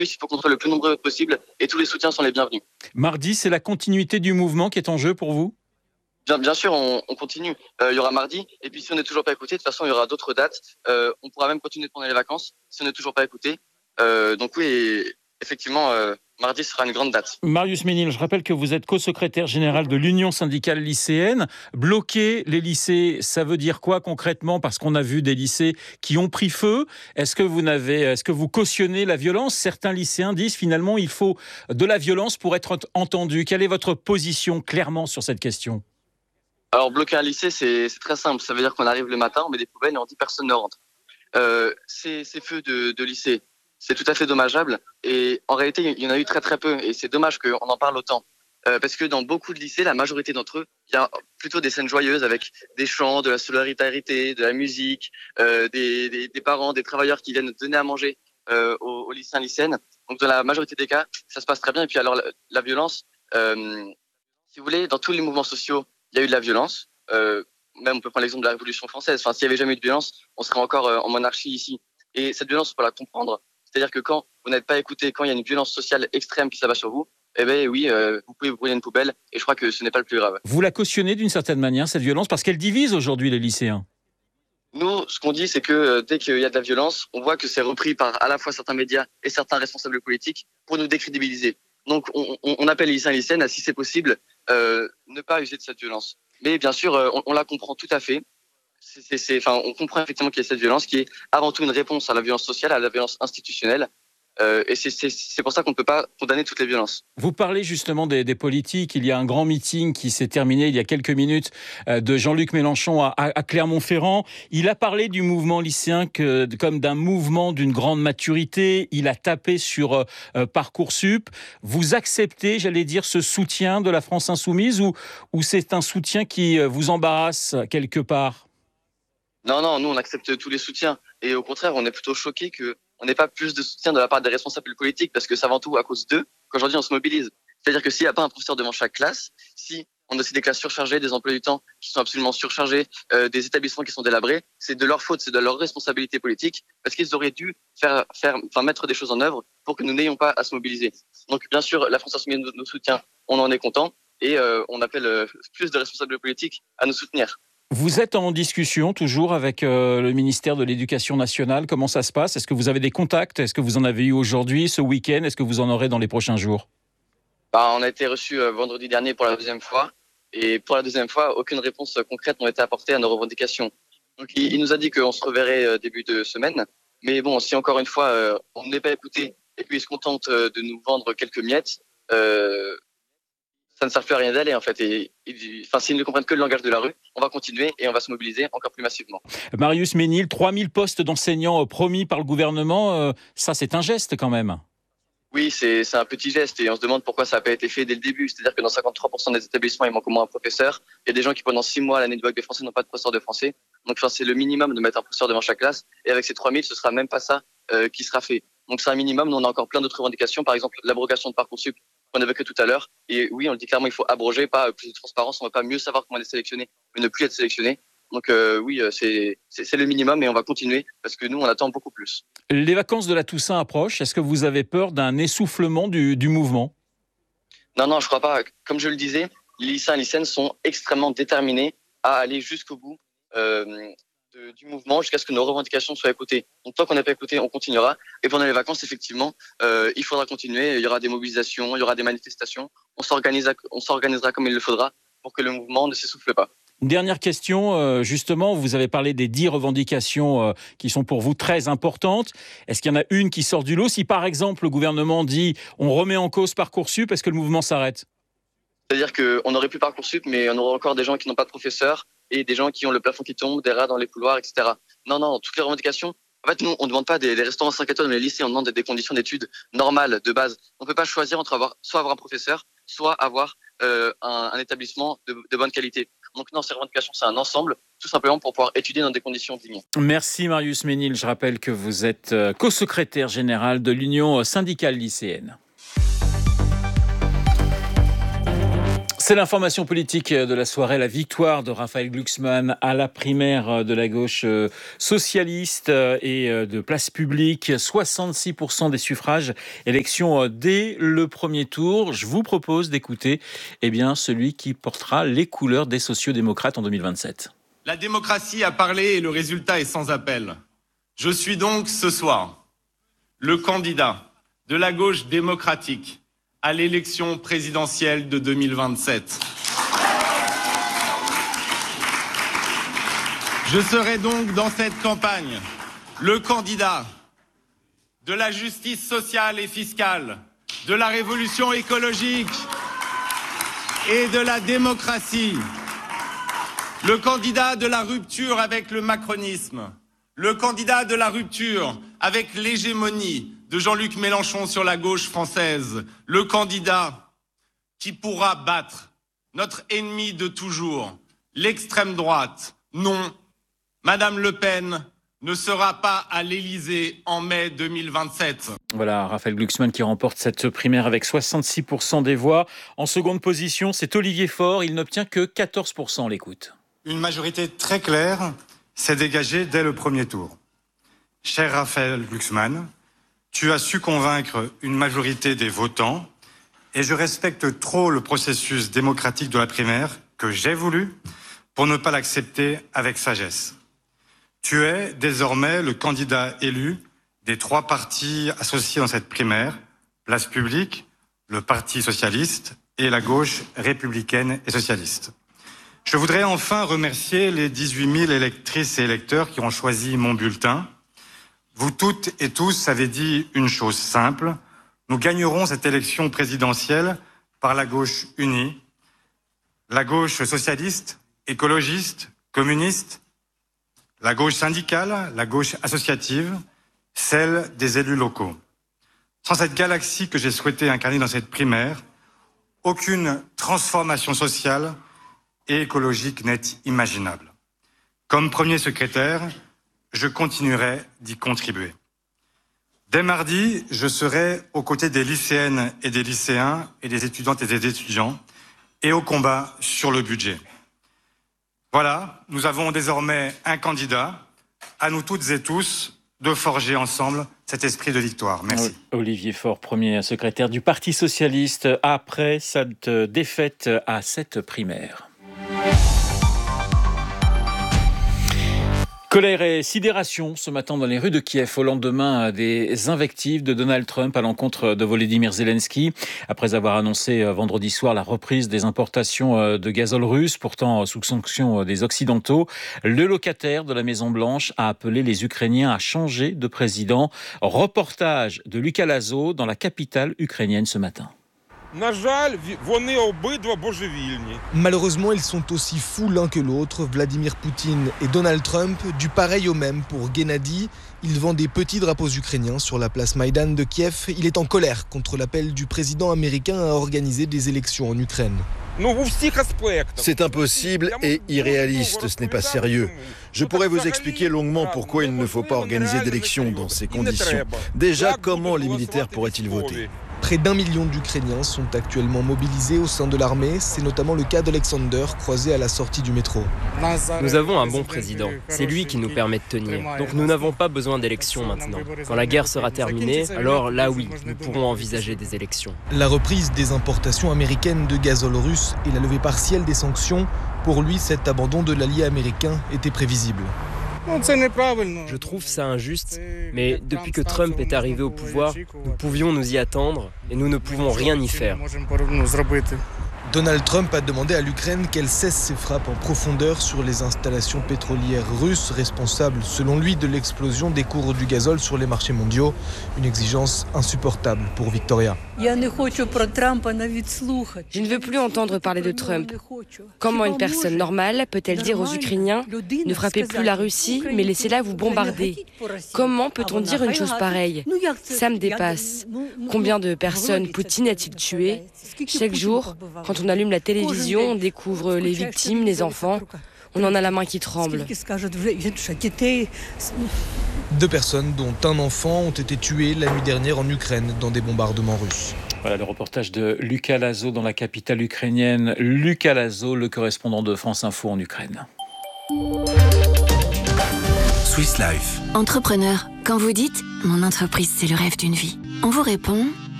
il faut qu'on soit le plus nombreux possible et tous les soutiens sont les bienvenus. Mardi, c'est la continuité du mouvement qui est en jeu pour vous ? Bien sûr, on continue. Il y aura mardi. Et puis, si on n'est toujours pas écouté, de toute façon, il y aura d'autres dates. On pourra même continuer pendant les vacances si on n'est toujours pas écouté. Donc oui, effectivement, mardi sera une grande date. Marius Ménil, je rappelle que vous êtes co-secrétaire général de l'Union syndicale lycéenne. Bloquer les lycées, ça veut dire quoi concrètement ? Parce qu'on a vu des lycées qui ont pris feu. Est-ce que vous cautionnez la violence ? Certains lycéens disent finalement il faut de la violence pour être entendu. Quelle est votre position clairement sur cette question ? Alors, bloquer un lycée, c'est très simple. Ça veut dire qu'on arrive le matin, on met des poubelles et on dit personne ne rentre. Ces feux de lycée, c'est tout à fait dommageable. Et en réalité, il y en a eu très très peu. Et c'est dommage qu'on en parle autant. Parce que dans beaucoup de lycées, la majorité d'entre eux, il y a plutôt des scènes joyeuses avec des chants, de la solidarité, de la musique, des parents, des travailleurs qui viennent donner à manger aux lycéens, lycéennes. Donc dans la majorité des cas, ça se passe très bien. Et puis alors la violence, si vous voulez, dans tous les mouvements sociaux, il y a eu de la violence. Même on peut prendre l'exemple de la Révolution française. Enfin, s'il y avait jamais eu de violence, on serait encore en monarchie ici. Et cette violence, il faut la comprendre. C'est-à-dire que quand vous n'êtes pas écouté, quand il y a une violence sociale extrême qui s'abat sur vous, eh ben oui, vous pouvez brûler une poubelle. Et je crois que ce n'est pas le plus grave. Vous la cautionnez d'une certaine manière, cette violence, parce qu'elle divise aujourd'hui les lycéens. Nous, ce qu'on dit, c'est que dès qu'il y a de la violence, on voit que c'est repris par à la fois certains médias et certains responsables politiques pour nous décrédibiliser. Donc, on appelle les lycéens et lycéennes à, si c'est possible, ne pas user de cette violence. Mais bien sûr, on la comprend tout à fait. On comprend effectivement qu'il y a cette violence qui est avant tout une réponse à la violence sociale, à la violence institutionnelle. Et c'est pour ça qu'on ne peut pas condamner toutes les violences. Vous parlez justement des politiques. Il y a un grand meeting qui s'est terminé il y a quelques minutes de Jean-Luc Mélenchon à Clermont-Ferrand. Il a parlé du mouvement lycéen comme d'un mouvement d'une grande maturité. Il a tapé sur Parcoursup. Vous acceptez, j'allais dire, ce soutien de la France insoumise ou c'est un soutien qui vous embarrasse quelque part ? Non, nous on accepte tous les soutiens. Et au contraire, on est plutôt choqués qu'on n'ait pas plus de soutien de la part des responsables politiques parce que c'est avant tout à cause d'eux qu'aujourd'hui on se mobilise. C'est-à-dire que s'il n'y a pas un professeur devant chaque classe, si on a aussi des classes surchargées, des emplois du temps qui sont absolument surchargés, des établissements qui sont délabrés, c'est de leur faute, c'est de leur responsabilité politique parce qu'ils auraient dû mettre des choses en œuvre pour que nous n'ayons pas à se mobiliser. Donc bien sûr, la France insoumise nous soutient, on en est content et on appelle plus de responsables politiques à nous soutenir. Vous êtes en discussion toujours avec le ministère de l'Éducation nationale. Comment ça se passe ? Est-ce que vous avez des contacts ? Est-ce que vous en avez eu aujourd'hui, ce week-end ? Est-ce que vous en aurez dans les prochains jours ? On a été reçus vendredi dernier pour la deuxième fois. Et pour la deuxième fois, aucune réponse concrète n'a été apportée à nos revendications. Donc il nous a dit qu'on se reverrait début de semaine. Mais bon, si encore une fois, on n'est pas écouté et puis il se contente de nous vendre quelques miettes, ça ne sert plus à rien d'aller en fait. S'ils ne comprennent que le langage de la rue, on va continuer et on va se mobiliser encore plus massivement. Marius Ménil, 3000 postes d'enseignants promis par le gouvernement, ça c'est un geste quand même. Oui, c'est un petit geste et on se demande pourquoi ça n'a pas été fait dès le début. C'est-à-dire que dans 53% des établissements, il manque au moins un professeur. Il y a des gens qui pendant 6 mois à l'année de bac de français n'ont pas de professeur de français. Donc c'est le minimum de mettre un professeur devant chaque classe. Et avec ces 3000, ce sera même pas ça qui sera fait. Donc c'est un minimum. Nous, on a encore plein d'autres revendications. Par exemple, l'abrogation de Parcoursup qu'on évoquait tout à l'heure. Et oui, on le dit clairement, il faut abroger, pas plus de transparence. On ne va pas mieux savoir comment on est sélectionné, mais ne plus être sélectionné. Donc oui, c'est le minimum et on va continuer parce que nous, on attend beaucoup plus. Les vacances de la Toussaint approchent. Est-ce que vous avez peur d'un essoufflement du mouvement ? Non, je crois pas. Comme je le disais, les lycéens et lycéennes sont extrêmement déterminés à aller jusqu'au bout du mouvement jusqu'à ce que nos revendications soient écoutées. Donc tant qu'on n'est pas écouté, on continuera. Et pendant les vacances, effectivement, il faudra continuer. Il y aura des mobilisations, il y aura des manifestations. On s'organisera comme il le faudra pour que le mouvement ne s'essouffle pas. Une dernière question, justement, vous avez parlé des 10 revendications qui sont pour vous très importantes. Est-ce qu'il y en a une qui sort du lot ? Si par exemple le gouvernement dit on remet en cause Parcoursup, est-ce que le mouvement s'arrête ? C'est-à-dire qu'on n'aurait plus Parcoursup, mais on aura encore des gens qui n'ont pas de professeur et des gens qui ont le plafond qui tombe, des rats dans les couloirs, etc. Non, toutes les revendications. En fait, nous, on ne demande pas des restaurants 5 étoiles dans les lycées, on demande des conditions d'études normales, de base. On ne peut pas choisir entre soit avoir un professeur, soit avoir un établissement de bonne qualité. Donc non, ces revendications, c'est un ensemble, tout simplement pour pouvoir étudier dans des conditions dignes. Merci Marius Ménil. Je rappelle que vous êtes co-secrétaire général de l'Union syndicale lycéenne. C'est l'information politique de la soirée, la victoire de Raphaël Glucksmann à la primaire de la gauche socialiste et de Place Publique. 66% des suffrages, élection dès le premier tour. Je vous propose d'écouter celui qui portera les couleurs des sociaux-démocrates en 2027. La démocratie a parlé et le résultat est sans appel. Je suis donc ce soir le candidat de la gauche démocratique à l'élection présidentielle de 2027. Je serai donc dans cette campagne le candidat de la justice sociale et fiscale, de la révolution écologique et de la démocratie, le candidat de la rupture avec le macronisme, le candidat de la rupture avec l'hégémonie de Jean-Luc Mélenchon sur la gauche française, le candidat qui pourra battre notre ennemi de toujours, l'extrême droite. Non, Madame Le Pen ne sera pas à l'Élysée en mai 2027. Voilà, Raphaël Glucksmann qui remporte cette primaire avec 66% des voix. En seconde position, c'est Olivier Faure. Il n'obtient que 14%. L'écoute. Une majorité très claire s'est dégagée dès le premier tour. Cher Raphaël Glucksmann, tu as su convaincre une majorité des votants et je respecte trop le processus démocratique de la primaire que j'ai voulu pour ne pas l'accepter avec sagesse. Tu es désormais le candidat élu des 3 partis associés dans cette primaire, Place Publique, le Parti socialiste et la gauche républicaine et socialiste. Je voudrais enfin remercier les 18 000 électrices et électeurs qui ont choisi mon bulletin. Vous toutes et tous avez dit une chose simple, nous gagnerons cette élection présidentielle par la gauche unie, la gauche socialiste, écologiste, communiste, la gauche syndicale, la gauche associative, celle des élus locaux. Sans cette galaxie que j'ai souhaité incarner dans cette primaire, aucune transformation sociale et écologique n'est imaginable. Comme premier secrétaire, je continuerai d'y contribuer. Dès mardi, je serai aux côtés des lycéennes et des lycéens et des étudiantes et des étudiants et au combat sur le budget. Voilà, nous avons désormais un candidat, à nous toutes et tous, de forger ensemble cet esprit de victoire. Merci. Olivier Faure, premier secrétaire du Parti socialiste, après cette défaite à cette primaire. Colère et sidération ce matin dans les rues de Kiev au lendemain des invectives de Donald Trump à l'encontre de Volodymyr Zelensky. Après avoir annoncé vendredi soir la reprise des importations de gazole russe, pourtant sous sanction des Occidentaux, le locataire de la Maison-Blanche a appelé les Ukrainiens à changer de président. Reportage de Lucas Lazo dans la capitale ukrainienne ce matin. Malheureusement, ils sont aussi fous l'un que l'autre, Vladimir Poutine et Donald Trump, du pareil au même pour Gennady. Il vend des petits drapeaux ukrainiens sur la place Maïdan de Kiev. Il est en colère contre l'appel du président américain à organiser des élections en Ukraine. C'est impossible et irréaliste, ce n'est pas sérieux. Je pourrais vous expliquer longuement pourquoi il ne faut pas organiser d'élections dans ces conditions. Déjà, comment les militaires pourraient-ils voter ? Près d'1 million d'Ukrainiens sont actuellement mobilisés au sein de l'armée. C'est notamment le cas d'Alexander, croisé à la sortie du métro. Nous avons un bon président. C'est lui qui nous permet de tenir. Donc nous n'avons pas besoin d'élections maintenant. Quand la guerre sera terminée, alors là oui, nous pourrons envisager des élections. La reprise des importations américaines de gazole russe et la levée partielle des sanctions, pour lui, cet abandon de l'allié américain était prévisible. Je trouve ça injuste, mais depuis que Trump est arrivé au pouvoir, nous pouvions nous y attendre et nous ne pouvons rien y faire. Donald Trump a demandé à l'Ukraine qu'elle cesse ses frappes en profondeur sur les installations pétrolières russes, responsables selon lui de l'explosion des cours du gazole sur les marchés mondiaux. Une exigence insupportable pour Victoria. Je ne veux plus entendre parler de Trump. Comment une personne normale peut-elle dire aux Ukrainiens « Ne frappez plus la Russie, mais laissez-la vous bombarder » Comment peut-on dire une chose pareille ? Ça me dépasse. Combien de personnes Poutine a-t-il tué ? Chaque jour, quand on allume la télévision, on découvre les victimes, les enfants. On en a la main qui tremble. 2 personnes, dont un enfant, ont été tuées la nuit dernière en Ukraine dans des bombardements russes. Voilà le reportage de Lucas Lazo dans la capitale ukrainienne. Lucas Lazo, le correspondant de France Info en Ukraine. Swiss Life. Entrepreneur, quand vous dites « Mon entreprise, c'est le rêve d'une vie », on vous répond